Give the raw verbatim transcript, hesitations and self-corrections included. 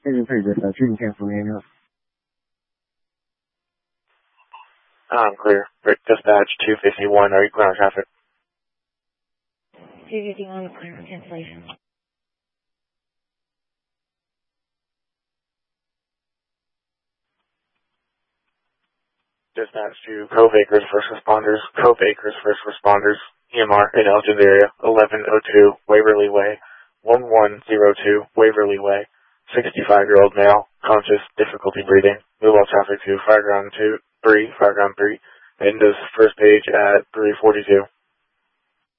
Agent three, dispatch, you can cancel the ambulance. I'm clear. Dispatch two fifty-one, are you clear on traffic? two fifty-one, clear on cancellation. Dispatch to Cove Acres First Responders, Cove Acres First Responders, E M R in Elgin area, eleven oh two Waverly Way, one one zero two Waverly Way, sixty-five-year-old male, conscious, difficulty breathing. Move all traffic to Fireground two, three, Fireground three, and does first page at three forty-two.